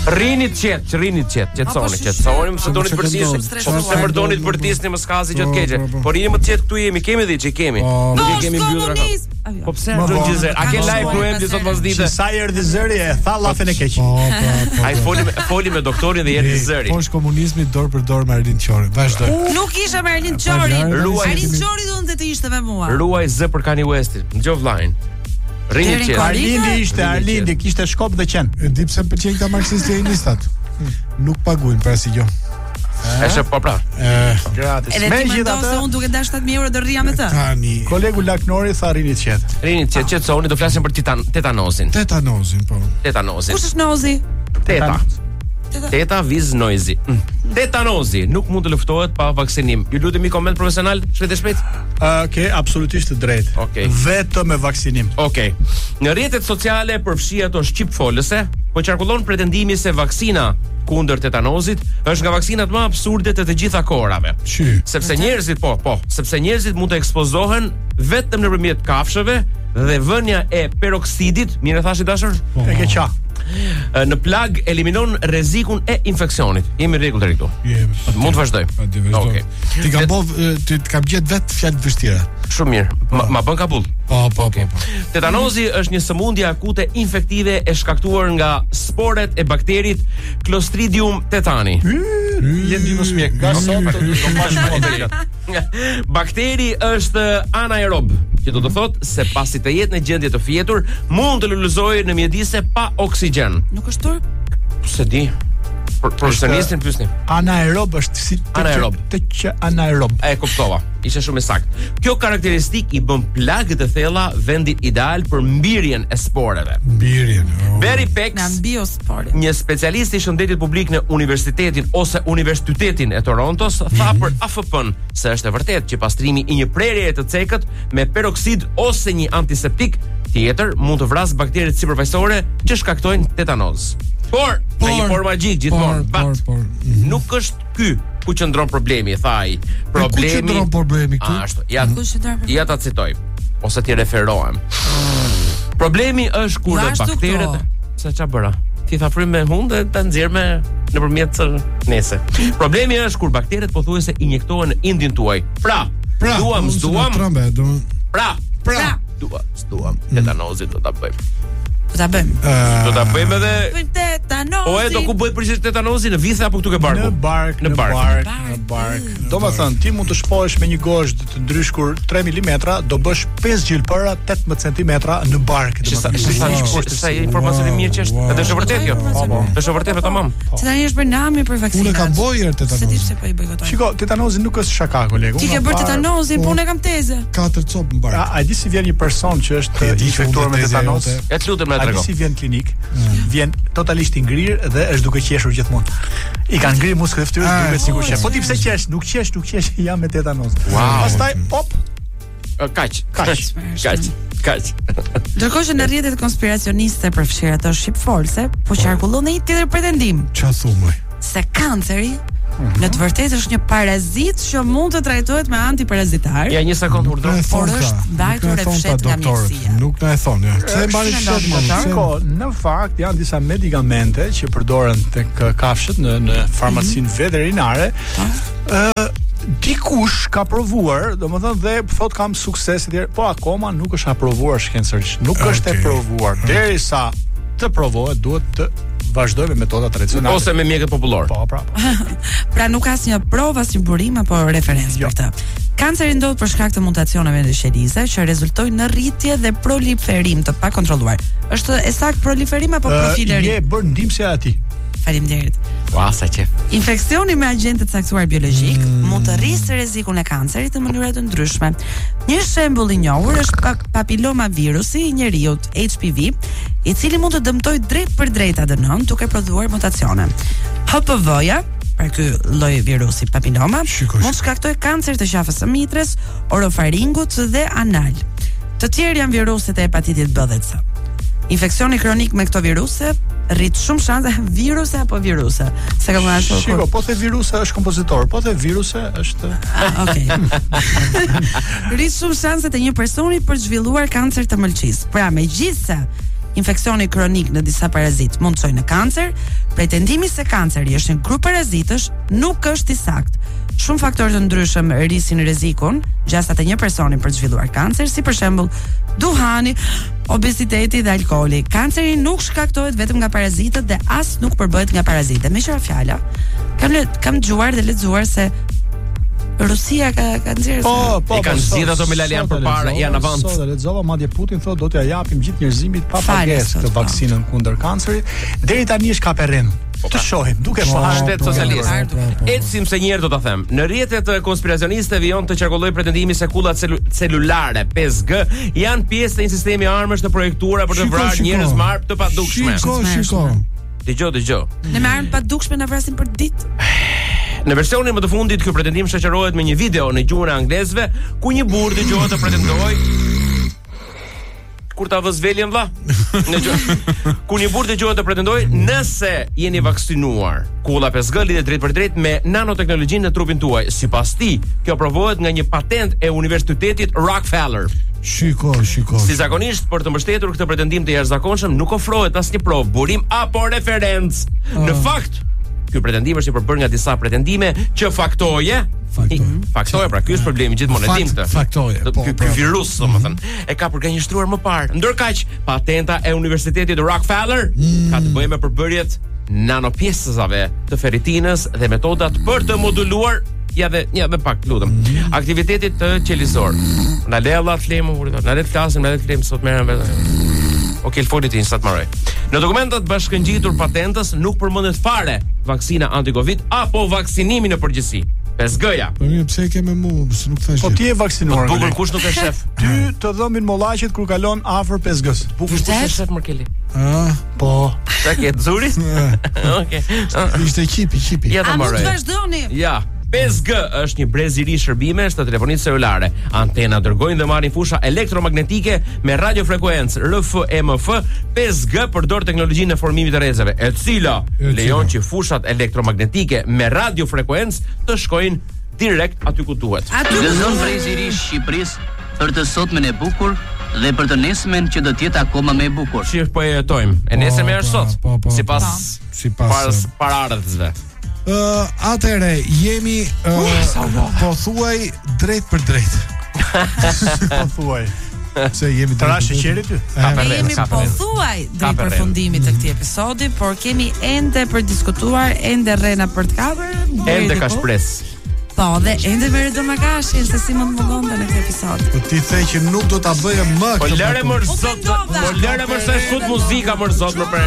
Rrini qetësoni, se doni të përsisni, po pse më doni të bërtisni më skazi që të keqe. Po rini më të qetë këtu jemi, kemi dhe që kemi. Nuk e kemi mbyllur akoma. Po pse do gjëzer? A ke live Noemdi sot pasdite? Sa erdhi zëri e tha llafën e keq. Ai foli me doktorin dhe erdhi zëri. Poshtë komunizmit dorë për dorë me Arlind Qorin. Vazhdo. Nuk isha me Arlind Qorin. Arlind Qori donte të ishte me mua. Ruaj zë për Kanye Westin. Dëgjoj vllajin. Rini qetë. Arlindi kishte shkop dhe qen. E di pse pëlqejnë këta marksist-leninistat. Nuk paguajnë për asgjë. Është po pra. Gratis. Megjithatë, unë duke dash 7.000 euro do rria me të. Tani. Kolegu Laknori tha rini qet. Rini qetësoni, do flasim për tetanozin. Tetanozin, po. Tetanozin. Kush është nozi? Teta viz-noizi. Tetanozi nuk mund të luftohet pa vaksinim. Ju lutemi koment profesional, shpejt. Ke absolutisht të drejtë. Okej. Vetëm me vaksinim. Okej. Në rrjetet sociale përfshi ato shqipfolëse, po qarkullon pretendimi se vaksina kundër tetanozit është nga vaksinat më absurde të gjitha kohërave. Sepse njerëzit mund të ekspozohen vetëm nëpërmjet kafshëve dhe vënia e peroksidit, mirë thash I dashur? E ke qa. Në plag eliminon rrezikun e infeksionit. Jemi rregull deri këtu. Mund të vazhdoj. Okej. Ti kam gjetë vetë fjalë të vështira. Shumë mirë. Ma bën kabull. Po. Tetanozi është një sëmundje akute infektive e shkaktuar nga sporet e bakterit Clostridium tetani. Jendi më smjek. Nga sot do mash. Bakteri është anaerob, që do të thotë se pasi të jetë në gjendje të fjetur, mund të lulëzojë në mjedise pa oksigjen. Nuk është turp? Se di. Profesionistin pyesni. Anaerob është si anaerob. E kuptova. Ishte shumë saktë. Kjo karakteristik I bën plagë të thella vendin ideal për mbirjen e sporeve. Barry Pex, një specialist I shëndetit publik në universitetin e Torontos, tha për AFP-n se është e vërtetë që pastrimi I një prerjeje të cekët me peroksid ose një antiseptik tjetër mund të vrasë bakteret sipërfaqësore që shkaktojnë tetanoz. Por në një formë magjik gjithmonë. Nuk është ky ku qëndron problemi, tha ai. Ku qëndron problemi këtu? Ashtu. Ja ta citoj ose ti referohem. Problemi është kur bakteret, sa ç'a bëra? Ti tha frym me hund dhe ta nxjerr me nëpërmjet nese. Problemi është kur bakteret pothuajse injektohen në indin tuaj. Pra, duam. Duam. Tetanozin do ta bëjmë. Do ta bëjmë edhe tetanozi. O do ku bëhet përgjithësisht tetanozi në vithe apo këtu ke barku? Në bark. Domethënë ti mund të shpohesh me një gozhd të ndryshkur 3 mm, do bësh 5 gjilpëra 18 cm në bark. Sa informacioni mirë që është. Është vërtet kjo. Është vërtet tamam. Se tani është për nami për vaksinat. Unë kam bojë tetanozin. Se di pse po I bojkotoj. Shiko, tetanozi nuk është shaka, kolegu. Ti ke bërë tetanozin, po unë kam tezë. 4 copë në bark. A di si vjen një person që është infektuar me tetanoz? Ja të lutem na trego. Si vjen klinik, vjen totalisht I ngrirë dhe është duke qeshur gjithmonë. I kanë ngrirë muskujt e fytyrës duke sikur qesh. Po ti pse qesh? Nuk qesh, jam me tetanoz. Pastaj pop. Kaq. Ndërkohë që në rrjetet konspiracioniste përfshirë ato shqipfolse, po qarkullon një tjetër pretendim. Ç'a thumoj? Se kanceri në të vërtetë është një parazit që mund të trajtohet me antiparazitar. Ja një sekond urdhër. Por është mbajtur e fshehtë nga mjekësia. Nuk na e thonë. Pse mbani fshehtë? Në fakt janë disa medikamente që përdoren tek kafshët në farmacinë veterinare. Dikush ka provuar, domethënë dhe thot kam sukses etj, po akoma nuk është aprovuar shkencërisht. Nuk është e provuar. Derisa të provohet duhet të vazhdoj me metoda tradicionale ose me mjekët popullor. Po. Pra nuk ka asnjë provë, asnjë burim apo referencë për këtë. Kanceri ndodh për shkak të mutacioneve në qelizë që rezultojnë në rritje dhe proliferim të pakontrolluar. Është e saktë proliferim apo profilerim? Je bën ndihmëse atij. Faleminderit. Ua, sa qef. Infeksioni me agjentë të caktuar biologjik mund të rrisë rrezikun e kancerit në mënyra të ndryshme. Një shembull I njohur është papiloma virusi I njeriut, HPV, I cili mund të dëmtojë drejt për drejt ADN duke prodhuar mutacione. HPV-ja, pra ky lloj virusi papiloma, mund shkaktojë kancer të qafës së mitrës, orofaringut dhe anal. Të tjerë janë viruset e hepatitit B dhe C. Infeksioni kronik me këto viruse rrit shumë shanse viruse apo viruse. Se kam thënë. Shiko, po the viruse është kompozitor, po the viruse është. Okej. Rrit shumë shanset e një personi për të zhvilluar kancer të mëlçisë. Pra, megjithëse infeksioni kronik në disa parazit mund të çojë në kancer. Pretendimi se kanceri është një grup parazitësh nuk është i saktë. Shumë faktorë të ndryshëm rrisin rrezikun gjasat e një personi për të zhvilluar kancer, si për shembull duhani, obeziteti dhe alkooli. Kanceri nuk shkaktohet vetëm nga parazitët dhe as nuk përbëhet nga parazitët. Me qëra fjala, kam dëgjuar dhe lexuar se Rusia ka nxjerrë. Po, kanë zgjedhur ato me Lalian përpara, janë avant. Sot e lexova, madje Putin thotë do t'ja japim gjithë njerëzimit pa pagesë këtë vaksinën kundër kancerit. Deri tani është kaperren. Të shohim, duke parë shtet socialist. Ecim se një herë do ta them. Në rrjetet e konspiracionistëve vjen të qarkulloj pretendimi se kullat celulare 5G janë pjesë të një sistemi armësh të projektuara për të vrarë njerëz me armë të padukshme. Shiko. Dëgjoj. Ne me armë padukshme na vrasin për ditë. Në versionin më të fundit ky pretendim shoqërohet me një video në gjuhën e anglezëve ku një burr dëgohet të pretendojë kur ta vës veljen vlla. Ku një burr dëgohet të pretendojë nëse jeni vaksinuar, kulla 5G lidhet drejt për drejt me nanoteknologjinë në trupin tuaj. Sipas tij, kjo provohet nga një patent e Universitetit Rockefeller. Shiko. Si zakonisht, për të mbështetur këtë pretendim të jashtëzakonshëm, nuk ofrohet asnjë provë, burim apo referencë. Në fakt, ky pretendim është i përbërë nga disa pretendime që faktoje, pra ky është problemi gjithmonë e dim këtë. Faktoje. Ky virus, domethënë, e ka përgjigjëstruar më parë. Ndërkaq, patenta e Universitetit Rockefeller ka të bëjë me përbërjet nanopjesësave të ferritinës dhe metodat për të moduluar dhe pak lutem. Aktivitetit të qelizor. Na le Allah të flejmë, na le të flasim, na le të flejmë sot merrem vetë. Okej, folit i instat marroj. Në dokumentat bashkëngjitur patentës nuk përmendet fare vaksina anti-Covid apo vaksinimi në përgjithësi. 5G-ja. Po mirë, pse e ke me mua, se nuk thash. Po ti je vaksinuar. Bukur kush nuk e shef. Ty të dhëmbin mollaqet kur kalon afër 5G-s. Bukur kush e shef Merkeli. Po. Sa ke zuri? Okej. Ishte ekipi. Ja ta marroj. A mund të vazhdoni? Ja. 5G është një brez i ri shërbimesh të telefonisë celulare. Antena dërgojnë dhe marrin fusha elektromagnetike me radiofrekuencë RF EMF. 5G përdor teknologjinë e formimit të rrezeve, e cila lejon që fushat elektromagnetike me radiofrekuencë të shkojnë direkt aty ku duhet. Gëzon brezi i ri i Shqipërisë për të sotmen e bukur dhe për të nesërmen që do të jetë akoma më e bukur. Si po e jetojmë? E nesërmen është sot. Sipas paraardhësve. Atëre, jemi po thuaj drejt për drejt. Po thuaj. Se jemi tra sheqeri ty. Jemi po thuaj drejt përfundimit të këtij episodi, por kemi ende për diskutuar, ende rrena për të kapur. Ende ka shpresë. Po, dhe ende me redomagashin se si mund të mungonte në këtë episod. Po ti the që nuk do ta bëje më. Po lëre më zot. Po lëre më se sot muzika më zot më